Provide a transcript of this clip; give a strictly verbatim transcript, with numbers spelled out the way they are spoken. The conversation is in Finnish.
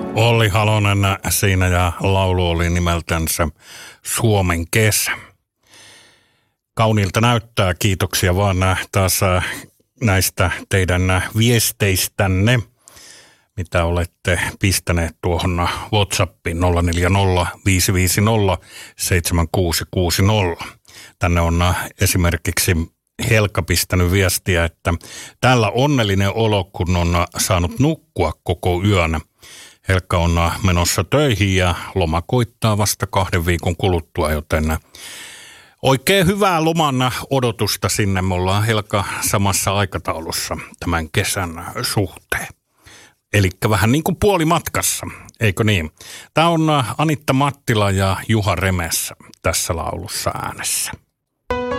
Olli Halonen siinä ja laulu oli nimeltänsä Suomen kesä. Kauniilta näyttää, kiitoksia vaan taas näistä teidän viesteistänne, mitä olette pistäneet tuohon WhatsAppiin nolla neljä nolla viisi viisi nolla seitsemän kuusi kuusi nolla. Tänne on esimerkiksi Helka pistänyt viestiä, että täällä onnellinen olo, kun on saanut nukkua koko yön. Helka on menossa töihin ja loma koittaa vasta kahden viikon kuluttua, joten oikein hyvää loman odotusta sinne. Me ollaan Helka samassa aikataulussa tämän kesän suhteen. Eli vähän niin kuin puolimatkassa, eikö niin? Tämä on Anitta Mattila ja Juha Remes tässä laulussa äänessä.